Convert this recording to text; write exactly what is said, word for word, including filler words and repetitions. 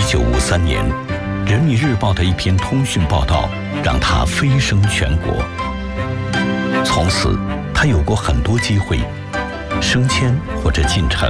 九五三年，《人民日报》的一篇通讯报道让他飞升全国。从此，他有过很多机会，升迁或者进城。